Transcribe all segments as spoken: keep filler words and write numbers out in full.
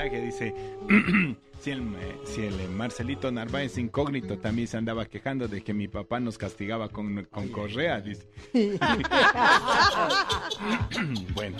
mensaje, dice... Si el, si el Marcelito Narváez incógnito también se andaba quejando de que mi papá nos castigaba con, con correa, dice. Bueno.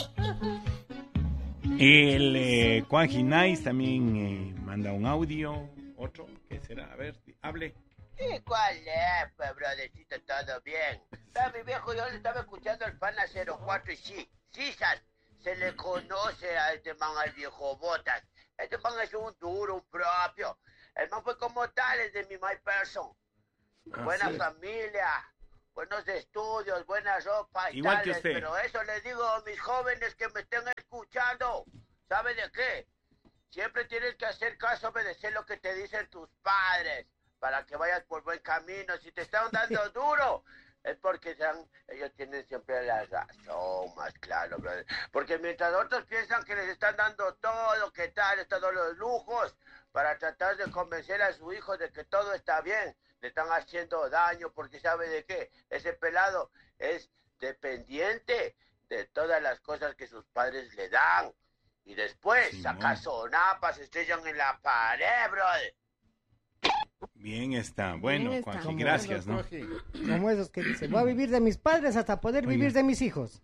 El eh, Juan Ginais también eh, manda un audio. Otro, ¿qué será? A ver, hable. ¿Y cuál es, pues, brothercito? Todo bien. A mi viejo, yo le estaba escuchando el Pana cero cuatro y sí, sí, se le conoce a este man, al viejo Botas. Este man es un duro, un propio. El man fue como tal, es de mi my person. Ah, buena sí. Familia, buenos estudios, buena ropa y igual tales. Que usted. Pero eso les digo a mis jóvenes que me estén escuchando. ¿Sabe de qué? Siempre tienes que hacer caso, obedecer lo que te dicen tus padres para que vayas por buen camino. Si te están dando duro, es porque sean, ellos tienen siempre la razón, más claro, brother. Porque mientras otros piensan que les están dando todo, que tal, todos los lujos, para tratar de convencer a su hijo de que todo está bien, le están haciendo daño, porque ¿sabe de qué? Ese pelado es dependiente de todas las cosas que sus padres le dan. Y después sí, saca sonapas, se estrellan en la pared, brother. Bien está, bueno, Bien está. Juanji, gracias, ¿no? Como esos que dicen, voy a vivir de mis padres hasta poder Oiga. vivir de mis hijos.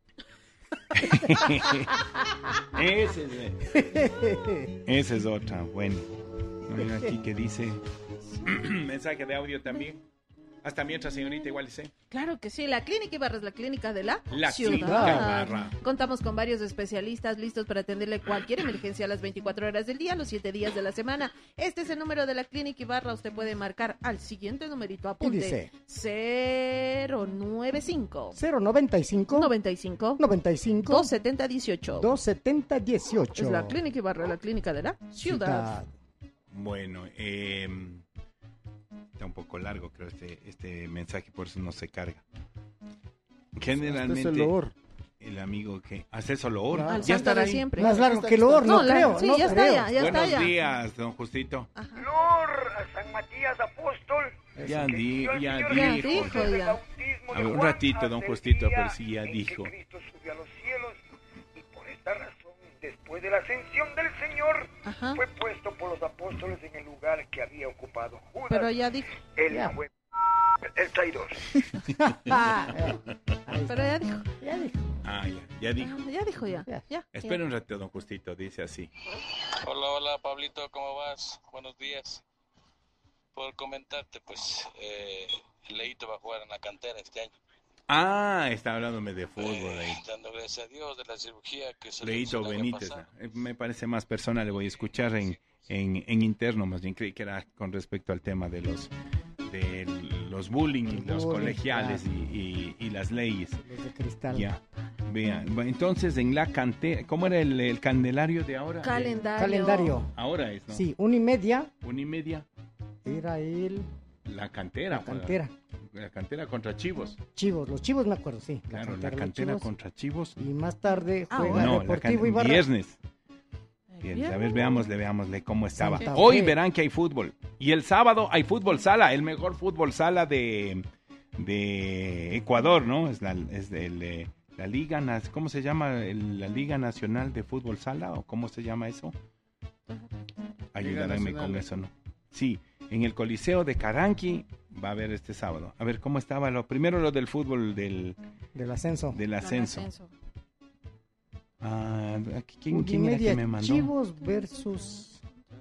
Ese es, esa es otra, bueno. Mira aquí que dice, mensaje de audio también. Hasta mientras, señorita, igual sé. Claro que sí, la Clínica Ibarra es la clínica de la, la ciudad. Clínica Ibarra. Contamos con varios especialistas listos para atenderle cualquier emergencia a las veinticuatro horas del día, los siete días de la semana. Este es el número de la Clínica Ibarra. Usted puede marcar al siguiente numerito. Apunte. Dice? cero noventa y cinco. cero noventa y cinco. noventa y cinco. noventa y cinco. doscientos setenta dieciocho. doscientos setenta dieciocho. Es la Clínica Ibarra, la clínica de la ciudad. ciudad. Bueno, eh... está un poco largo, creo, este, este mensaje, por eso no se carga. Generalmente, el, el amigo que hace eso lo ora. Ya estará ahí. Siempre. Más largo que el or, no, no creo. La, sí, no ya creo. está ya, ya Buenos está ya. días, don Justito. Ajá. Lor, a San Matías Apóstol. Ya, di, ya, ya dijo. dijo ya. A ver, un ratito, don Justito, a ver si ya dijo. Cristo subió a los cielos y por esta razón, después de la ascensión del Señor, Ajá. fue puesto por los apóstoles en el lugar que había ocupado Judas. Pero ya dijo. El, ya. el traidor. Pero ya dijo. Ya dijo. Ah, ya, ya dijo. Ah, ya dijo ya. ya. ya Espera ya. un ratito, don Justito, dice así. Hola, hola, Pablito, ¿cómo vas? Buenos días. Por comentarte, pues, eh, Leito va a jugar en la cantera este año. Ah, está hablándome de fútbol ahí. Eh, dando gracias a Dios de la cirugía que se Leito Benítez, me parece más personal, le voy a escuchar en, en, en interno, más bien creí que era con respecto al tema de los de los bullying y los bullying, colegiales claro. y, y, y las leyes. Los de cristal. Ya, vean, entonces en la cantera, ¿cómo era el, el candelario de ahora? Calendario. Calendario. Ahora es, ¿no? Sí, una y media. Una y media. Era el... La cantera. La cantera. La, la cantera contra Chivos. Chivos, los Chivos me acuerdo, sí. La claro, cantera, la cantera Chivos, contra Chivos. Y más tarde juega ah, no, Deportivo Ibarra. Viernes. Bien, a ver, veámosle, veámosle cómo estaba. Santa Hoy Fe. Verán que hay fútbol. Y el sábado hay fútbol sala, el mejor fútbol sala de, de Ecuador, ¿no? Es la, es el, eh, la Liga, ¿cómo se llama? El, la Liga Nacional de Fútbol Sala, ¿o cómo se llama eso? Ayúdame con eso, ¿no? Sí, en el Coliseo de Caranqui va a haber este sábado. A ver, ¿cómo estaba? Lo primero lo del fútbol del... Del ascenso. Del ascenso. Del ascenso. Ah, ¿quién, quién era que me mandó? Chivos versus...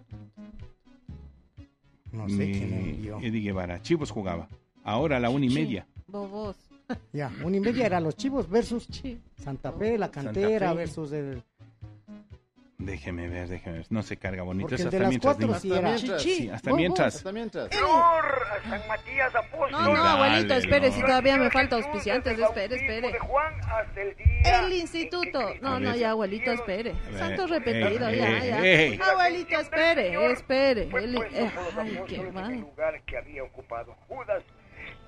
No sé me... quién envió. Eddie Guevara. Chivos jugaba. Ahora a la una y media. Bobos. Ya, una y media era los Chivos versus sí. Santa Fe, la cantera Fe. versus el... Déjeme ver, déjeme ver. No se carga bonito. Porque Eso el hasta de las mientras. cuatro sí era. Sí, sí, hasta oh, mientras. Hasta mientras. Lor, a San Matías Apóstol. No, no, abuelito, Dale, espere, no. si todavía me falta auspiciantes, espere, espere. De Juan hasta el, día el instituto. No, no, ya, abuelito, espere. ver, Santo repetido, ey, ya, ey, ya. ey. Abuelito, espere, espere. Fue El, puesto eh, por los ay, qué apóstoles en el mal. lugar que había ocupado Judas.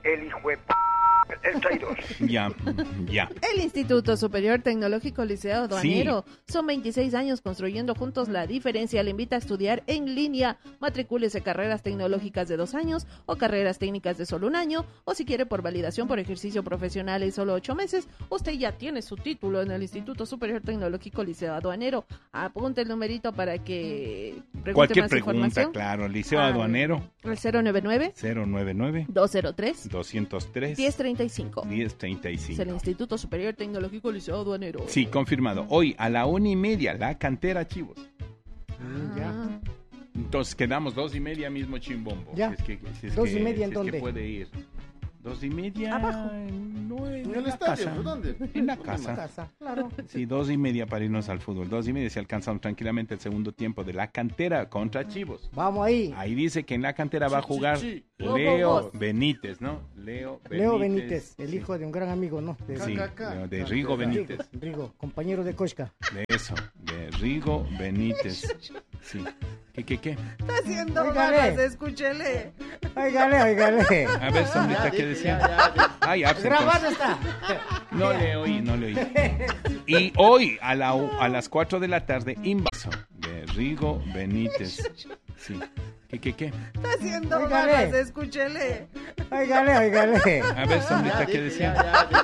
el hijo de p... el traidor. Ya, ya. El Instituto Superior Tecnológico Liceo Aduanero. Sí. Son veintiséis años construyendo juntos la diferencia. Le invita a estudiar en línea. Matricúlese carreras tecnológicas de dos años o carreras técnicas de solo un año. O si quiere por validación por ejercicio profesional en solo ocho meses, usted ya tiene su título en el Instituto Superior Tecnológico Liceo Aduanero. Apunte el numerito para que pregunte Cualquier más pregunta, información. claro. Liceo Al- Aduanero. El cero nueve nueve, cero nueve nueve, dos cero tres, doscientos tres, diez treinta y cinco. diez treinta y Es el cinco. Instituto Superior Tecnológico Liceo Aduanero. Sí, confirmado. Hoy a la una y media, la cantera Chivos. Mm, ya. Ah. Entonces quedamos dos y media mismo Chimbombo. Ya. Si es que, si es Dos que- y media, ¿en si es dónde? que puede ir. Dos y media. Abajo. No, en, En el la estadio, casa. ¿por dónde? En la En casa. casa, claro. Sí, dos y media para irnos al fútbol. Dos y media si alcanzamos tranquilamente el segundo tiempo de la cantera contra Chivos. Vamos ahí. Ahí dice que en la cantera va a Sí, sí, jugar sí. Leo Vos, vos, vos. Benítez, ¿no? Leo Benítez. Leo Benítez, el Sí. hijo de un gran amigo, ¿no? De, Sí, Ca, ca, ca. de Rigo Benítez. Rigo, Rigo, compañero de Cosca. De eso, de Rigo Benítez. Sí. ¿Qué, qué, qué? Está haciendo Óigale. ganas, escúchele. Óigale, óigale. A ver, Sombrita, Ya, ¿qué dije, decía? ya, ya, ya. Ay, ah, pues, Grabado entonces, está. no le oí, no le oí. Y hoy a, la, a las cuatro de la tarde, Invaso, de Rigo Benítez. Sí. ¿Qué, qué, qué? Está haciendo Óigale. ganas, escúchele. Óigale, óigale. A ver, Sombrita, Ya, ¿qué dije, decía? ya, ya,